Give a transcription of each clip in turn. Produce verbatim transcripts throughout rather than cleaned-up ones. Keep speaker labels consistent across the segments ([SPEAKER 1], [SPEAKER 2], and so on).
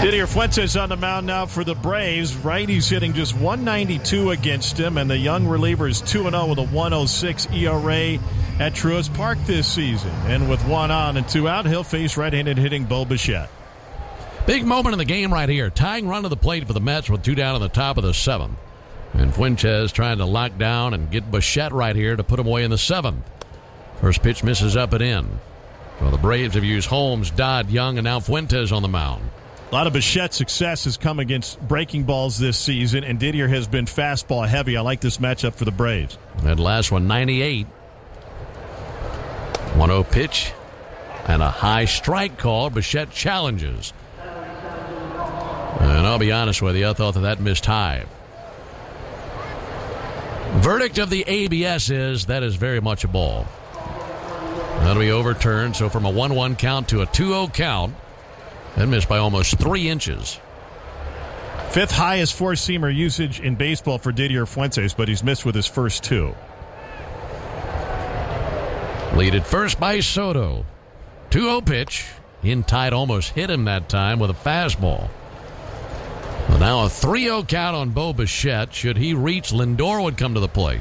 [SPEAKER 1] Didier Fuentes on the mound now for the Braves. Righty's hitting just one ninety-two against him, and the young reliever is two and oh with a one oh six E R A at Truist Park this season. And with one on and two out, he'll face right-handed hitting Bo Bichette.
[SPEAKER 2] Big moment in the game right here. Tying run to the plate for the Mets with two down in the top of the seventh. And Fuentes trying to lock down and get Bichette right here to put him away in the seventh. First pitch misses up and in. So the Braves have used Holmes, Dodd, Young, and now Fuentes on the mound.
[SPEAKER 1] A lot of Bichette's success has come against breaking balls this season, and Didier has been fastball heavy. I like this matchup for the Braves.
[SPEAKER 2] That last one, ninety-eight. one oh pitch and a high strike call. Bichette challenges. And I'll be honest with you, I thought that that missed high. Verdict of the A B S is that is very much a ball. That'll be overturned, so from a one one count to a two oh count. That missed by almost three inches.
[SPEAKER 1] Fifth highest four-seamer usage in baseball for Didier Fuentes, but he's missed with his first two.
[SPEAKER 2] Lead at first by Soto. two oh pitch. In tight, almost hit him that time with a fastball. Well, now a three oh count on Bo Bichette. Should he reach, Lindor would come to the plate.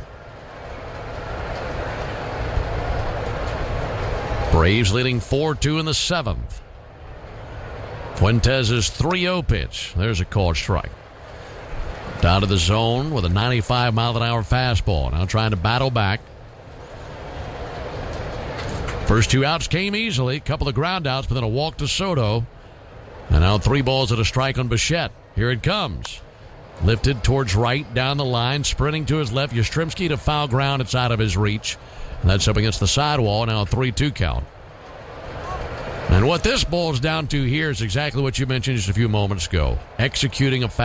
[SPEAKER 2] Braves leading four two in the seventh. Fuentes' three oh pitch. There's a called strike. Down to the zone with a ninety-five mile an hour fastball. Now trying to battle back. First two outs came easily. A couple of ground outs, but then a walk to Soto. And now three balls and a strike on Bichette. Here it comes. Lifted towards right, down the line, sprinting to his left. Yastrzemski to foul ground. It's out of his reach. And that's up against the sidewall. Now a three two count. And what this boils down to here is exactly what you mentioned just a few moments ago. Executing a